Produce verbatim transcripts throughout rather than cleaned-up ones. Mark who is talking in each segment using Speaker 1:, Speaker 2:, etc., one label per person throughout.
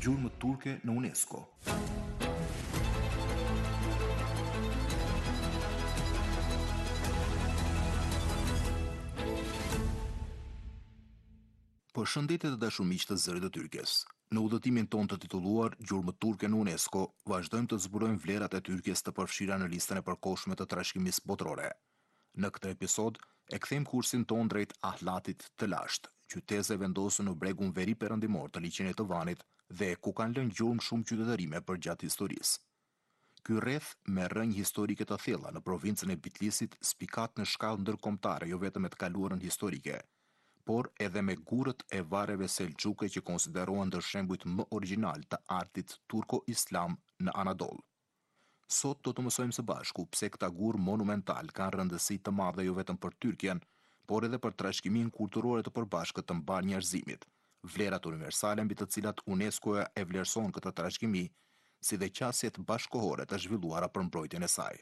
Speaker 1: gjurmët turke në UNESCO. Përshëndetje të dashur miq të Zërit të Tyrkes. Në udhëtimin ton të titulluar Gjurmët turke në UNESCO, vazhdojmë të zbulojmë vlerat e Tyrkisë të përfshira në listën e përkohshme të trashëgimisë botërore. Në këtë episod e kthejmë kursin ton drejt Ahlatit të lashtë, qytete vendosur në bregun veri perëndimor të liçenit të Vanit dhe ku kanë lënë gjurmë shumë qytetërime përgjatë historisë. Ky rreth me rrënjë historike të thella në provincën e Bitlisit spikat në shkallë ndërkombëtare jo vetëm me të kaluarën historike, por edhe me gurët e varreve selxhuke që konsiderohen ndër shembujt më origjinal të artit turko-islam në Anadol. Sot do të mësojmë së bashku pse këta gurë monumental kanë rëndësi të madhe jo vetëm për Tyrkjen, por edhe për trashëgiminë kulturore të përbashkët të mbar njerëzimit, vlerat universale mbi të cilat UNESCO e vlerëson këtë trashëgimi, si dhe qasjet bashkohore të zhvilluara për mbrojtjen e saj.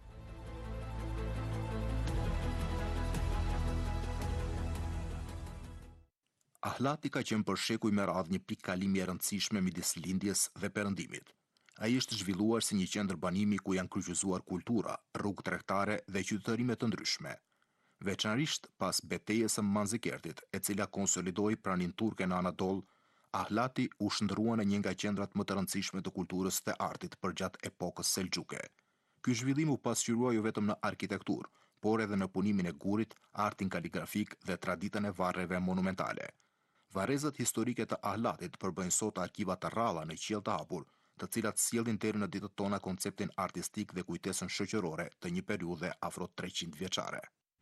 Speaker 1: Ahlati ka qenë për shekuj me radhë një pikë kalimi e rëndësishme midis lindjes dhe perëndimit. Ai është zhvilluar si një qendër banimi ku janë kryqëzuar kultura, rrugë tregtare dhe qytetërime të ndryshme. Veçanërisht pas betejës së Manzikerdit, e cila konsolidoi praninë turke në Anadol, Ahlati u shndrua në një nga qendrat më të rëndësishme të kulturës dhe artit përgjatë epokës selxhuke. Ky zhvillim u pasqyrua jo vetëm në arkitekturë, por edhe në punimin e gurit, artin kaligrafik dhe traditën e varreve monumentale. Varrezat historike të Ahlatit përbëjnë sot arkiva të rralla në qiell të hapur, të cilat sjellin deri në ditët tona konceptin artistik dhe kujtesën shoqërore të një periudhe afro treqind vjeçare.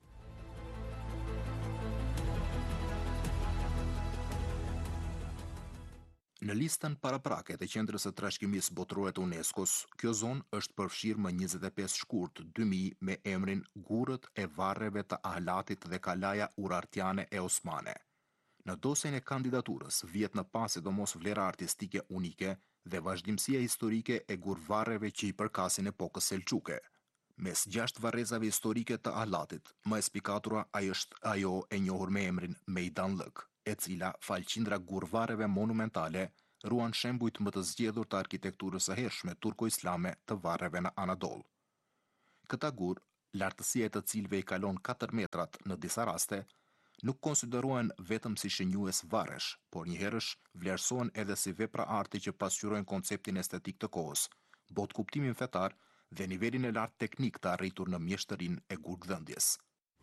Speaker 1: Në listën paraprake të qendrës së trashëgimisë botërore të UNESCO-s, kjo zonë është përfshirë më njëzet e pesë shkurt dy mijë me emrin Gurët e varreve të Ahlatit dhe kalaja urartiane e Osmane. Në dosjen e kandidaturës vjet në pas sidomos vlera artistike unike dhe vazhdimësia historike e gurvarreve që i përkasin epokës selxhuke. Mes gjashtë varrezave historike të Ahlatit, më e spikatura ai është ajo e njohur me emrin Mejdanllëk, e cila falqindra gurvarreve monumentale ruan shembujt më të zgjedhur të arkitekturës së hershme turko-islame të varreve në Anadol. Këta gur, lartësia e të cilëve i kalon katër metrat në disa raste, nuk konsiderohen vetëm si shënjues varresh, por njëherësh vlerësohen edhe si vepra arti që pasqyrojnë konceptin estetik të kohës, botë kuptimin fetar dhe nivelin e lartë teknik të arritur në mjeshtërinë e gurgdhëndjes.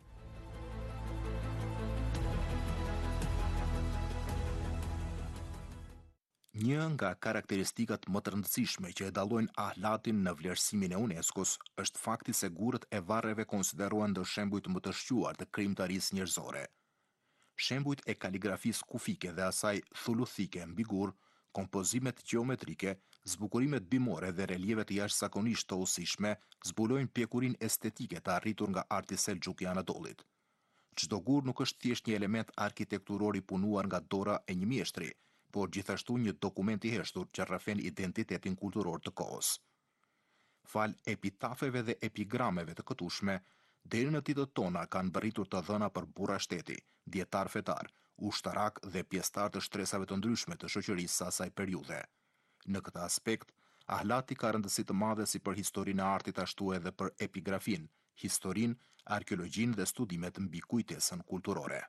Speaker 1: Një nga karakteristikat më të rëndësishme që e dallojnë Ahlatin në vlerësimin e UNESCO-s është fakti se gurët e varreve konsiderohen ndër shembujt më të shquar të krijimtarisë njerëzore. Shembujt e kaligrafisë kufike dhe asaj thuluthike mbi gur, kompozimet gjeometrike, zbukurimet bimore dhe relievet jashtëzakonisht të osishme zbulojnë pjekurinë estetike të arritur nga arti selxhuk i Anadollit. Çdo gur nuk është thjesht një element arkitekturor i punuar nga dora e një mjeshtri, por gjithashtu një dokument i heshtur që rrëfen identitetin kulturor të kohës. Fal epitafeve dhe epigrameve të këtushme, deri në ditët tona kanë bërritur të dhëna për burra shteti, dietar fetar, ushtarak dhe pjesëtar të shtresave të ndryshme të shoqërisë së asaj periudhe. Në këtë aspekt, Ahlati ka rëndësi të madhe si për historinë e artit ashtu edhe për epigrafin, historinë, arkeologjinë dhe studimet mbi kujtesën kulturore.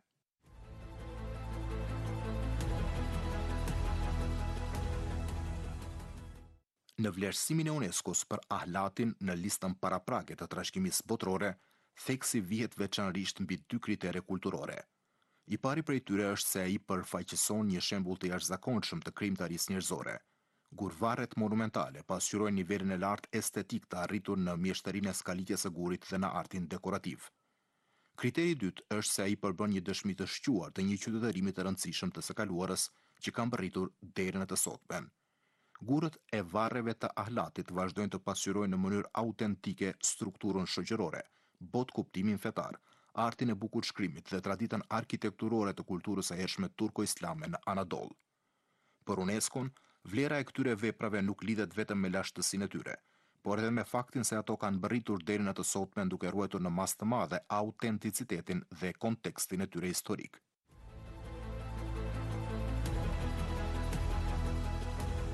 Speaker 1: Në vlerësimin e UNESCO-s për Ahlatin në listën paraprake të trashëgimisë botërore, theksi vihet veçanërisht mbi dy kritere kulturore. I pari prej tyre është se ai përfaqëson një shembull të jashtëzakonshëm të krijimtarisë njerëzore. Gurvarret monumentale pasqyrojnë nivelin e lartë estetik të arritur në mjeshtërinë e skalitjes së gurit dhe në artin dekorativ. Kriteri i dytë është se ai përbën një dëshmi të shquar të një qytetërimi të rëndësishëm të së kaluarës që kanë bërritur deri në të sotmen. Gurët e varreve të Ahlatit vazhdojnë të pasqyrojnë në mënyrë autentike strukturën shoqërore, botë kuptimin fetar, artin e bukurshkrimit dhe traditën arkitekturore të kulturës së hershme turko-islame në Anadol. Për UNESCO-n, vlera e këtyre veprave nuk lidhet vetëm me lashtësinë e tyre, por edhe me faktin se ato kanë bërritur deri në të sotmen duke ruajtur në mas të madhe autenticitetin dhe kontekstin e tyre historik.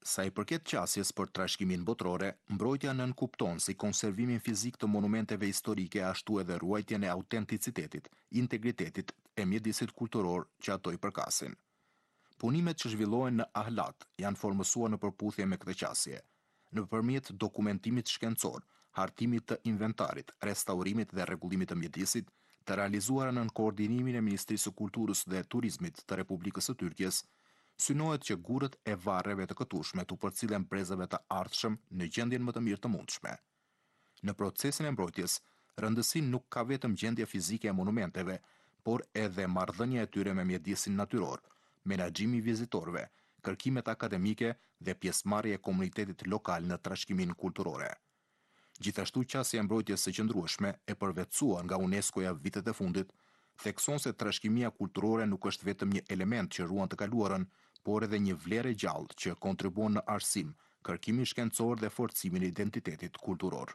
Speaker 1: Sa i përket qasjes për trashëgimin botërore, mbrojtja nënkupton si konservimin fizik të monumenteve historike ashtu edhe ruajtjen e autenticitetit, integritetit e mjedisit kulturor që ato i përkasin. Punimet që zhvillohen në ahlat janë formësuar në përputhje me këtë qasje, nëpërmjet dokumentimit shkencor, hartimit të inventarit, restaurimit dhe rregullimit të mjedisit, të realizuara nën koordinimin e Ministrisë së Kulturës dhe Turizmit të Republikës së Tyrkisë, synohet që gurët e varreve të këtushme tu përcillen brezave të ardhshëm në gjendjen më të mirë të mundshme. Në procesin e mbrojtjes, rëndësinë nuk ka vetëm gjendja fizike e monumenteve, por edhe marrëdhënia e tyre me mjedisin natyror, menaxhimi i vizitorëve, kërkimet akademike dhe pjesëmarrja e komunitetit lokal në trashëgimin kulturore. Gjithashtu qasja e mbrojtjes së qëndrueshme e përvetësuar nga UNESCO-ja vitet e fundit, thekson se trashëgimia kulturore nuk është vetëm një element që ruan të kaluarën, por edhe një vlerë e gjallë që kontribuon në arsim, kërkimin shkencor dhe forcimin e identitetit kulturor.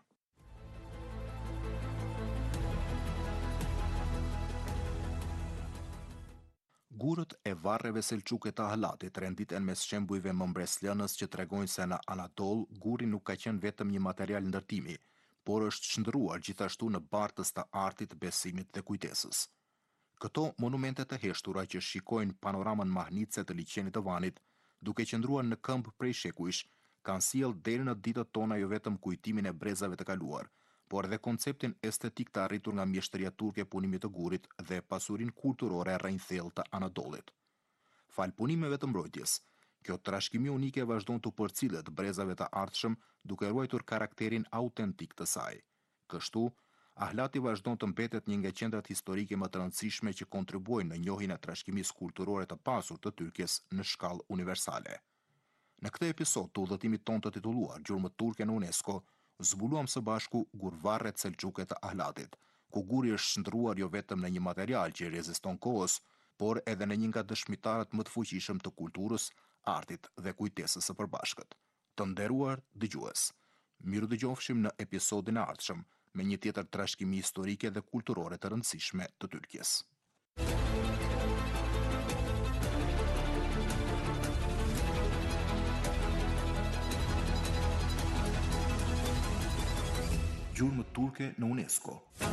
Speaker 1: Gurët e varreve selçuke të Ahlatit renditen mes shembujve më mbreslënës që tregojnë se në Anadol guri nuk ka qenë vetëm një material ndërtimi, por është shndruar gjithashtu në bartës të artit, besimit dhe kujtesës. Këto monumente të heshtura që shikojnë panoramën mahnitse të liçenit të Vanit, duke qëndruar në këmbë prej shekujsh, kanë sjellë deri në ditët tona jo vetëm kujtimin e brezave të kaluar, por edhe konceptin estetik të arritur nga mjeshtëria turke e punimit të gurit dhe pasurinë kulturore rrënjthellë të Anadolit. Fal punimeve të mbrojtjes, kjo trashëgimi unike vazhdon të përcillet brezave të ardhshëm duke ruajtur karakterin autentik të saj. Kështu, Ahlati vazhdon të mbetet një nga qendrat historike më të rëndësishme që kontribuojnë në njohjen e trashëgimisë kulturore të pasur të Tyrkisë në shkallë universale. Në këtë episod të udhëtimit ton të titulluar Gjurmët turke në UNESCO, zbuluam së bashku gurvarret selçuke të Ahlatit, ku guri është shndruar jo vetëm në një material që reziston kohës, por edhe në një nga dëshmitarët më të fuqishëm të kulturës, artit dhe kujtesës së përbashkët. Të nderuar dëgjues, miru dëgjofshim në episodin e ardhshëm me një tjetër trashëgimi historike dhe kulturore të rëndësishme të Tyrkisë. Gjurmët turke në UNESCO.